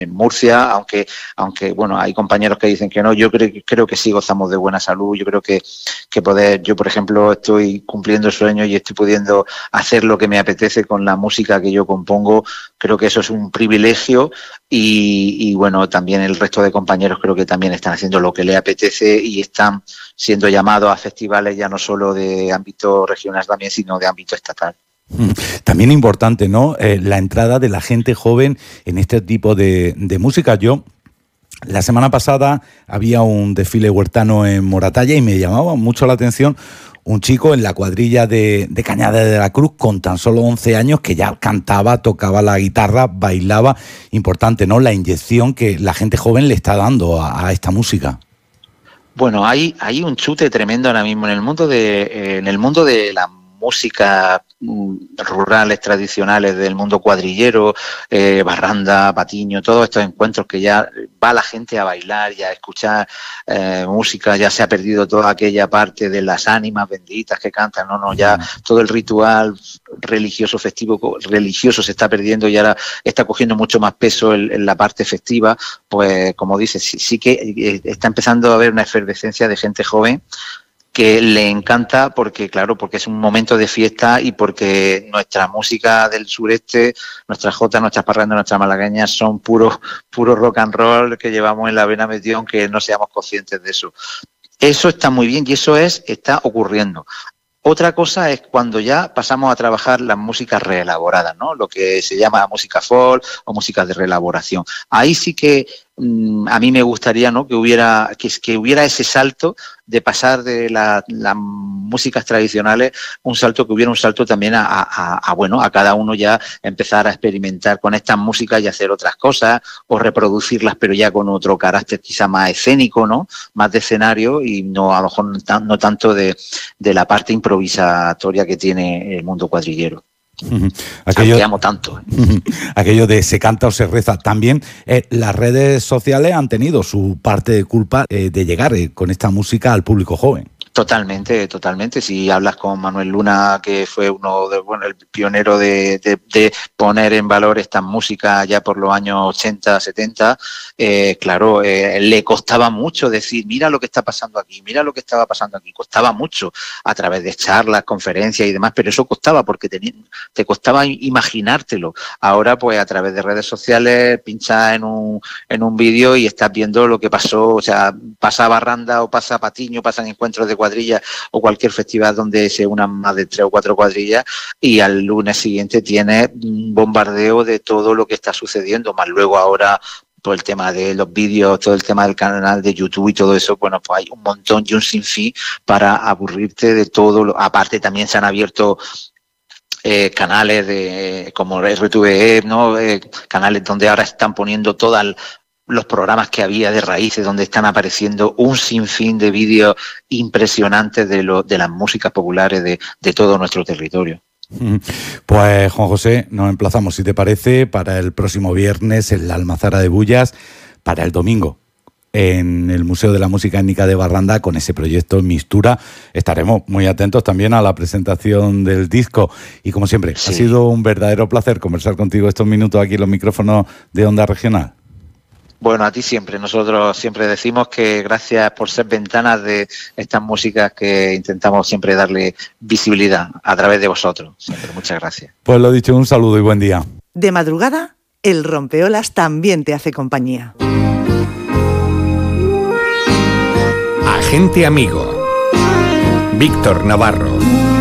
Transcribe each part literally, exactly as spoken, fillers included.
en Murcia, aunque, aunque bueno, hay compañeros que dicen que no, yo creo, creo que sí gozamos de buena salud, yo creo que, que poder, yo por ejemplo estoy cumpliendo sueños y estoy pudiendo hacer lo que me apetece con la música que yo compongo, creo que eso es un privilegio y, y bueno, también el resto de compañeros creo que también están haciendo lo que les apetece y están siendo llamados a festivales ya no solo de ámbito regional también, sino de ámbito estatal. También importante, ¿no? Eh, la entrada de la gente joven en este tipo de, de música. Yo, la semana pasada, había un desfile huertano en Moratalla y me llamaba mucho la atención un chico en la cuadrilla de, de Cañada de la Cruz con tan solo once años que ya cantaba, tocaba la guitarra, bailaba. Importante, ¿no? La inyección que la gente joven le está dando a, a esta música. Bueno, hay, hay un chute tremendo ahora mismo en el mundo de, eh, en el mundo de la música rurales tradicionales del mundo cuadrillero, eh, barranda, patiño, todos estos encuentros que ya va la gente a bailar y a escuchar eh, música, ya se ha perdido toda aquella parte de las ánimas benditas que cantan, no, no, ya todo el ritual religioso, festivo, religioso se está perdiendo y ahora está cogiendo mucho más peso en, en la parte festiva, pues como dices, sí, sí que está empezando a haber una efervescencia de gente joven que le encanta porque, claro, porque es un momento de fiesta y porque nuestra música del sureste, nuestras jotas, nuestras parrandas, nuestras malagueñas son puros puro rock and roll que llevamos en la vena metido, aunque no seamos conscientes de eso. Eso está muy bien y eso es está ocurriendo. Otra cosa es cuando ya pasamos a trabajar las músicas reelaboradas, ¿no? Lo que se llama música folk o música de reelaboración. Ahí sí que mmm, a mí me gustaría, ¿no? que hubiera que, que hubiera ese salto de pasar de las la músicas tradicionales, un salto que hubiera un salto también a, a, a bueno a cada uno ya empezar a experimentar con estas músicas y hacer otras cosas o reproducirlas, pero ya con otro carácter quizá más escénico, ¿no? Más de escenario y no a lo mejor no, tan, no tanto de, de la parte improvisatoria que tiene el mundo cuadrillero. Aquello, que amo tanto. Aquello de se canta o se reza. También eh, las redes sociales han tenido su parte de culpa eh, de llegar eh, con esta música al público joven. Totalmente, totalmente. Si hablas con Manuel Luna, que fue uno de, bueno, el pionero de, de, de poner en valor esta música ya por los años ochenta, setenta, eh, claro, eh, le costaba mucho decir, mira lo que está pasando aquí, mira lo que estaba pasando aquí. Costaba mucho a través de charlas, conferencias y demás, pero eso costaba porque te, te costaba imaginártelo. Ahora, pues a través de redes sociales, pinchas en un, en un vídeo y estás viendo lo que pasó, o sea, pasa barranda o pasa patiño, pasan encuentros de cuadrillas o cualquier festival donde se unan más de tres o cuatro cuadrillas y al lunes siguiente tienes un bombardeo de todo lo que está sucediendo, más luego ahora todo el tema de los vídeos, todo el tema del canal de YouTube y todo eso, bueno, pues hay un montón y un sinfín para aburrirte de todo. Lo, aparte también se han abierto Eh, canales de como R T V E, ¿no? Eh, canales donde ahora están poniendo todas los programas que había de raíces, donde están apareciendo un sinfín de vídeos impresionantes de, lo, de las músicas populares de, de todo nuestro territorio. Pues Juan José, nos emplazamos, si te parece, para el próximo viernes en la Almazara de Bullas, para el domingo en el Museo de la Música Étnica de Barranda con ese proyecto Mistura. Estaremos muy atentos también a la presentación del disco y como siempre, sí. Ha sido un verdadero placer conversar contigo estos minutos aquí en los micrófonos de Onda Regional. Bueno, a ti siempre. Nosotros siempre decimos que gracias por ser ventanas de estas músicas que intentamos siempre darle visibilidad a través de vosotros. Siempre, muchas gracias. Pues lo dicho, un saludo y buen día. De madrugada, el rompeolas también te hace compañía. Agente amigo. Víctor Navarro.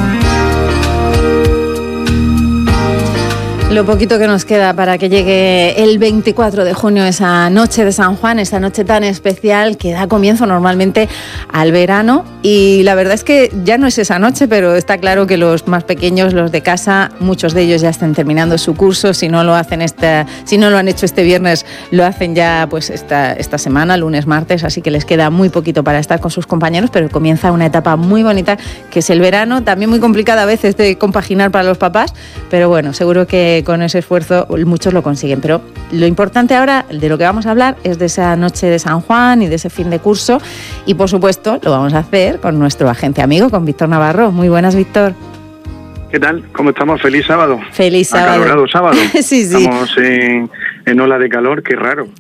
Lo poquito que nos queda para que llegue el veinticuatro de junio, esa noche de San Juan, esa noche tan especial que da comienzo normalmente al verano. Y la verdad es que ya no es esa noche, pero está claro que los más pequeños, los de casa, muchos de ellos ya están terminando su curso. Si no lo hacen esta, si no lo han hecho este viernes, lo hacen ya pues esta, esta semana, lunes, martes. Así que les queda muy poquito para estar con sus compañeros, pero comienza una etapa muy bonita que es el verano. También muy complicada a veces de compaginar para los papás, pero bueno, seguro que con ese esfuerzo muchos lo consiguen. Pero lo importante ahora, de lo que vamos a hablar, es de esa noche de San Juan y de ese fin de curso. Y por supuesto, lo vamos a hacer con nuestro agente amigo, con Víctor Navarro. Muy buenas, Víctor. ¿Qué tal? ¿Cómo estamos? Feliz sábado. Feliz sábado. Acalorado sábado. Sí, sí. Estamos en, en ola de calor, qué raro.